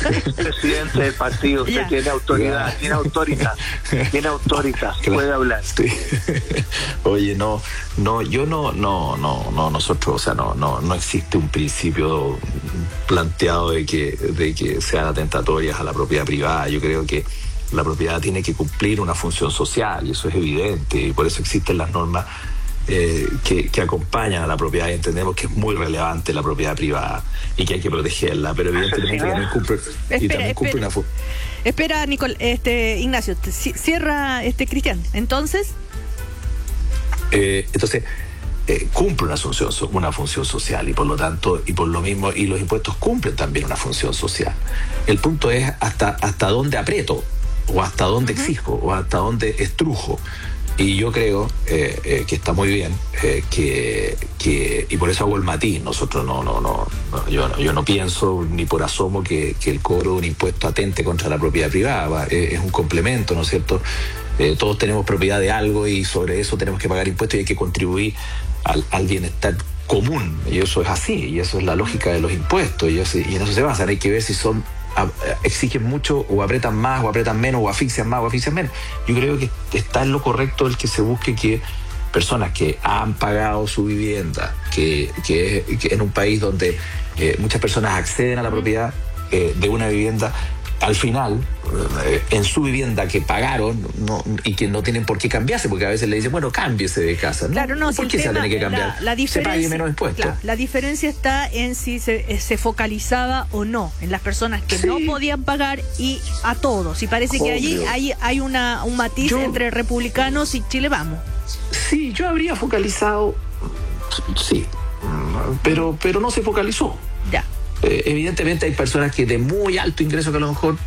presidente del partido, usted tiene autoridad, tiene autoridad, Claro. Puede hablar. Sí. Oye, nosotros, o sea, no existe un principio planteado de que sean atentatorias a la propiedad privada. Yo creo que la propiedad tiene que cumplir una función social, y eso es evidente, y por eso existen las normas que acompañan a la propiedad, y entendemos que es muy relevante la propiedad privada y que hay que protegerla, pero evidentemente también cumple una función. Espera, Ignacio, cierra Cristian. Entonces cumple una función social, y por lo tanto, y por lo mismo, y los impuestos cumplen también una función social. El punto es hasta dónde aprieto, o hasta dónde exijo, o hasta dónde estrujo. Y yo creo que está muy bien, y por eso hago el matiz. Nosotros yo no pienso ni por asomo que el cobro de un impuesto atente contra la propiedad privada. Es un complemento, ¿no es cierto? Todos tenemos propiedad de algo y sobre eso tenemos que pagar impuestos, y hay que contribuir al bienestar común. Y eso es así, y eso es la lógica de los impuestos, y en eso se basan. Hay que ver si exigen mucho, o apretan más, o apretan menos, o asfixian más, o asfixian menos. Yo creo que está en lo correcto el que se busque que personas que han pagado su vivienda, que en un país donde muchas personas acceden a la propiedad de una vivienda, al final, en su vivienda que pagaron, y que no tienen por qué cambiarse, porque a veces le dicen, bueno, cámbiese de casa, ¿no? Claro, no, ¿Por qué se va a tener que cambiar? Se pague menos impuestos. Claro, la diferencia está en si se focalizaba o no en las personas que no podían pagar, y a todos. Y parece que allí hay un matiz entre republicanos y Chile Vamos. Sí, yo habría focalizado, sí, pero no se focalizó. Ya. Evidentemente hay personas que de muy alto ingreso, que a lo mejor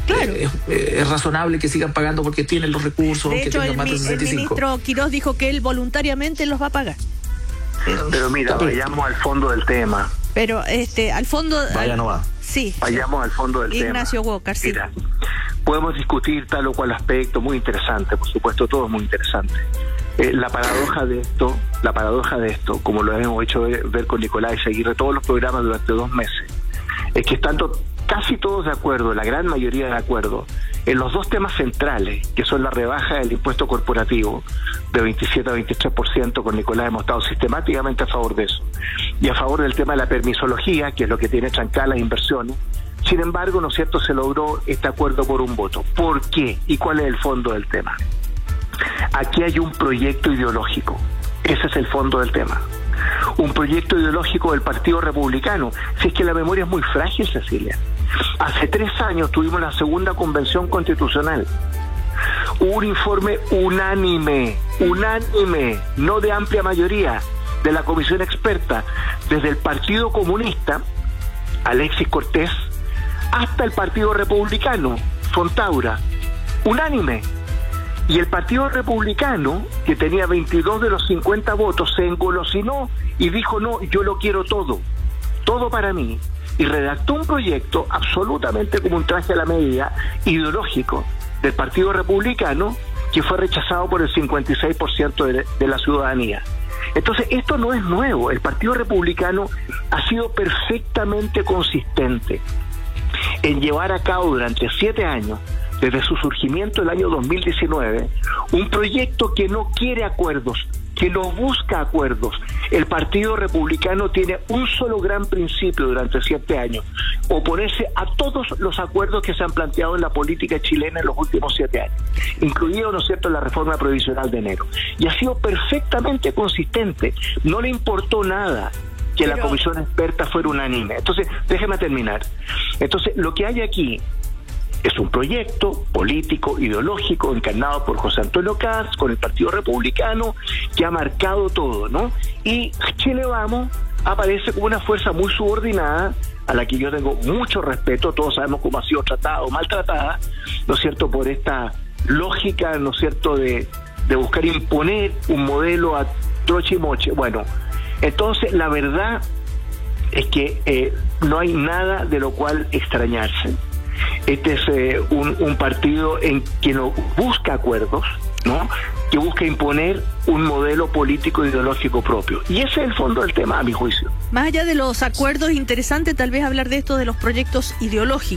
es razonable que sigan pagando porque tienen los recursos. De hecho, el ministro Quirós dijo que él voluntariamente los va a pagar. Pero mira, vayamos al fondo del tema. Pero al fondo... Vaya, no va. Sí. Vayamos al fondo del tema. Ignacio Walker, sí. Mira, podemos discutir tal o cual aspecto, muy interesante, por supuesto, todo es muy interesante. La paradoja de esto, como lo hemos hecho ver con Nicolás Aguirre todos los programas durante 2 meses, es que estando casi todos de acuerdo, la gran mayoría de acuerdo, en los 2 temas centrales, que son la rebaja del impuesto corporativo de 27 a 23%, con Nicolás hemos estado sistemáticamente a favor de eso, y a favor del tema de la permisología, que es lo que tiene trancadas las inversiones. Sin embargo, ¿no es cierto?, se logró este acuerdo por un voto. ¿Por qué? ¿Y cuál es el fondo del tema? Aquí hay un proyecto ideológico. Ese es el fondo del tema. Un proyecto ideológico del Partido Republicano. Si es que la memoria es muy frágil, Cecilia. Hace 3 años tuvimos la segunda convención constitucional. Hubo un informe unánime, no de amplia mayoría, de la comisión experta, desde el Partido Comunista, Alexis Cortés, hasta el Partido Republicano, Fontaura, unánime. Y el Partido Republicano, que tenía 22 de los 50 votos, se engolosinó y dijo, no, yo lo quiero todo para mí. Y redactó un proyecto absolutamente como un traje a la medida, ideológico, del Partido Republicano, que fue rechazado por el 56% de la ciudadanía. Entonces, esto no es nuevo. El Partido Republicano ha sido perfectamente consistente en llevar a cabo durante 7 años, desde su surgimiento el año 2019, un proyecto que no quiere acuerdos, que no busca acuerdos. El Partido Republicano tiene un solo gran principio durante 7 años: oponerse a todos los acuerdos que se han planteado en la política chilena en los últimos 7 años, incluido, ¿no es cierto?, la reforma provisional de enero. Y ha sido perfectamente consistente. No le importó nada que la comisión experta fuera unánime. Entonces, déjeme terminar. Entonces, lo que hay aquí es un proyecto político, ideológico, encarnado por José Antonio Caz, con el Partido Republicano, que ha marcado todo, ¿no? Y Chile Vamos aparece como una fuerza muy subordinada, a la que yo tengo mucho respeto. Todos sabemos cómo ha sido tratada o maltratada, ¿no es cierto?, por esta lógica, ¿no es cierto?, de buscar imponer un modelo a troche y moche. Bueno, entonces la verdad es que no hay nada de lo cual extrañarse. Este es un partido en que no busca acuerdos, ¿no?, que busca imponer un modelo político ideológico propio. Y ese es el fondo del tema, a mi juicio. Más allá de los acuerdos, interesante tal vez hablar de esto, de los proyectos ideológicos.